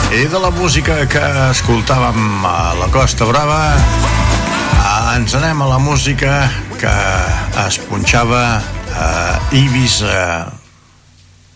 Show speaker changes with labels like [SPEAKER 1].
[SPEAKER 1] I de la música que escoltàvem a la Costa Brava ens anem a la música que es punxava a Eivissa.